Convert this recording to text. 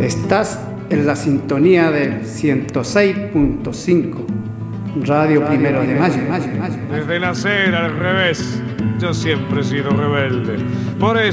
Estás en la sintonía del 106.5, Radio Primero de Mayo. Desde nacer al revés, yo siempre he sido rebelde. Por eso